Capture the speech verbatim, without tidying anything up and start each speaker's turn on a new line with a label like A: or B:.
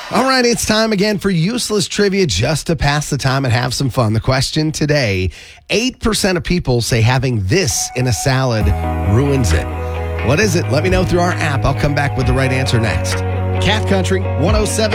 A: All right, it's time again for useless trivia just to pass the time and have some fun. The question today, eight percent of people say having this in a salad ruins it. What is it? Let me know through our app. I'll come back with the right answer next. Cat Country one oh seven